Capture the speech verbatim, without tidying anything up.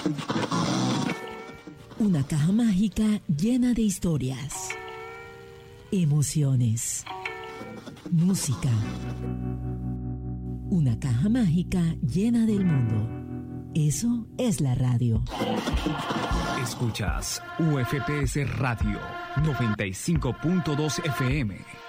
Una caja mágica llena de historias, emociones, música. Una caja mágica llena del mundo. Eso es la radio. Escuchas U F P S Radio noventa y cinco punto dos F M.